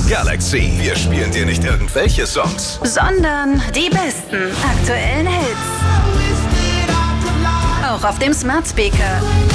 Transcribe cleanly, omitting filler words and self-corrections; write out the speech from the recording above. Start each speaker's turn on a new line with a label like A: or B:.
A: Galaxy. Wir spielen dir nicht irgendwelche Songs,
B: sondern die besten aktuellen Hits. Auch auf dem Smart Speaker.